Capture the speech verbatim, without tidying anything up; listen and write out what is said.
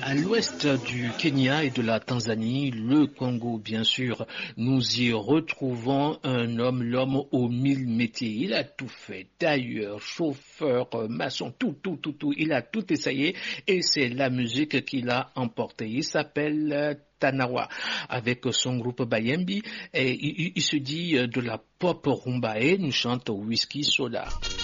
À l'ouest du Kenya et de la Tanzanie, le Congo bien sûr, nous y retrouvons un homme, l'homme aux mille métiers. Il a tout fait, tailleur, chauffeur, maçon, tout, tout, tout, tout. Il a tout essayé et c'est la musique qu'il a emporté. Il s'appelle Tanawa avec son groupe Bayembi et il, il se dit de la pop rumba et nous chante Whisky Soda.